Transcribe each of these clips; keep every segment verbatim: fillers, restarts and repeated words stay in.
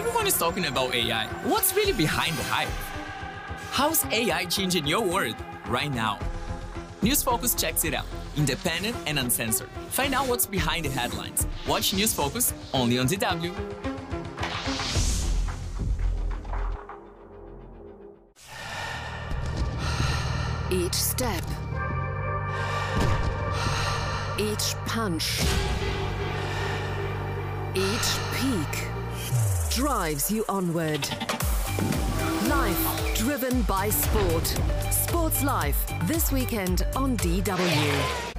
Everyone is talking about A I. What's really behind the hype? How's A I changing your world right now? News Focus checks it out. Independent and uncensored. Find out what's behind the headlines. Watch News Focus only on D W. Each step, each punch, each peak drives you onward. Life driven by sport. Sports Life, this weekend on D W.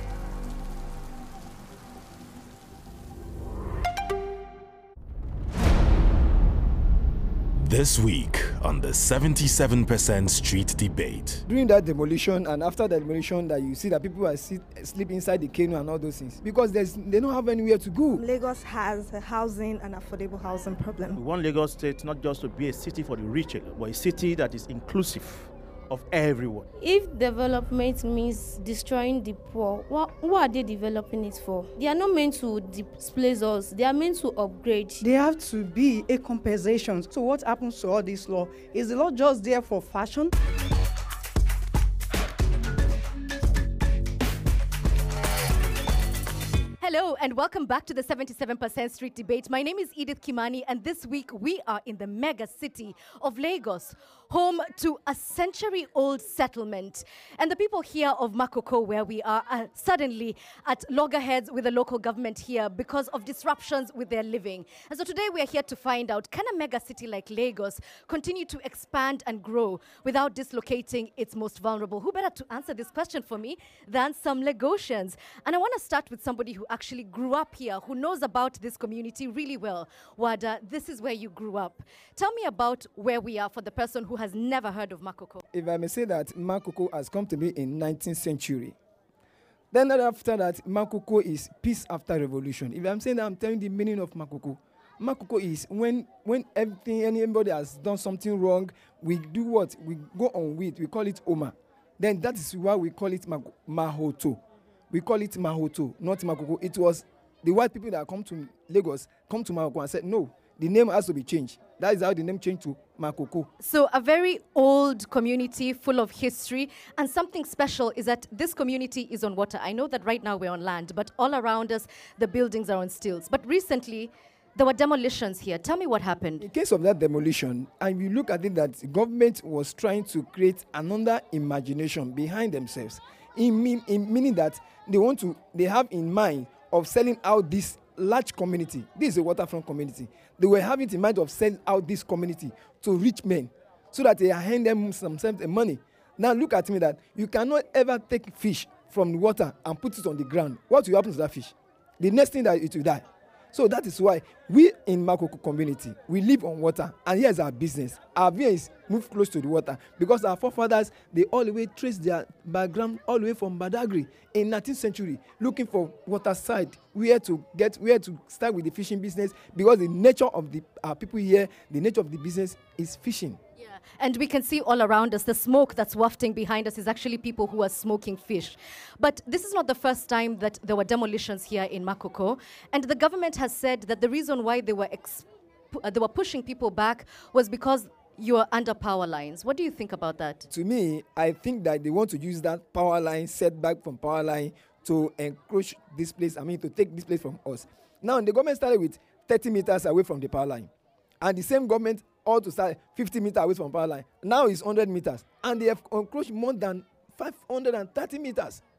This week on the seventy-seven percent Street Debate. During that demolition and after the demolition, that you see that people are sit, sleep inside the canoe and all those things because there's, they don't have anywhere to go. Lagos has a housing and affordable housing problem. We want Lagos State not just to be a city for the rich, but a city that is inclusive of everyone. If development means destroying the poor, what, what are they developing it for? They are not meant to displace us, they are meant to upgrade. There have to be a compensation. So what happens to all this law? Is the law just there for fashion? Hello and welcome back to the seventy-seven percent Street Debate. My name is Edith Kimani and this week we are in the mega city of Lagos, home to a century-old settlement. And the people here of Makoko, where we are, are suddenly at loggerheads with the local government here because of disruptions with their living. And so today we are here to find out, can a mega city like Lagos continue to expand and grow without dislocating its most vulnerable? Who better to answer this question for me than some Lagosians? And I want to start with somebody who actually actually grew up here, who knows about this community really well. Wada, this is where you grew up. Tell me about where we are for the person who has never heard of Makoko. If I may say that Makoko has come to be in nineteenth century. Then after that, Makoko is peace after revolution. If I'm saying that, I'm telling the meaning of Makoko. Makoko is when when everything, anybody has done something wrong, we do what? We go on with, we call it Oma. Then that is why we call it Mahoto. We call it Mahoto, not Makoko. It was the white people that come to Lagos, come to Makoko and said, no, the name has to be changed. That is how the name changed to Makoko. So a very old community full of history. And something special is that this community is on water. I know that right now we're on land, but all around us, the buildings are on stilts. But recently, there were demolitions here. Tell me what happened. In case of that demolition, and you look at it that the government was trying to create another imagination behind themselves. In, mean, in meaning that they want to, they have in mind of selling out this large community. This is a waterfront community. They were having in mind of selling out this community to rich men so that they hand them some money. Now look at me that you cannot ever take fish from the water and put it on the ground. What will happen to that fish? The next thing that it will die. So that is why we in Makoko community, we live on water, and here's our business. Our business move close to the water because our forefathers, they all the way trace their background all the way from Badagry in nineteenth century, looking for water side, where to get, where to start with the fishing business because the nature of the uh, people here, the nature of the business is fishing. And we can see all around us, the smoke that's wafting behind us is actually people who are smoking fish. But this is not the first time that there were demolitions here in Makoko. And the government has said that the reason why they were, exp uh, they were pushing people back was because you are under power lines. What do you think about that? To me, I think that they want to use that power line, setback from power line, to encroach this place, I mean, to take this place from us. Now, the government started with thirty meters away from the power line. And the same government all to start fifty meters away from power line. Now it's one hundred meters. And they have encroached more than five hundred thirty meters.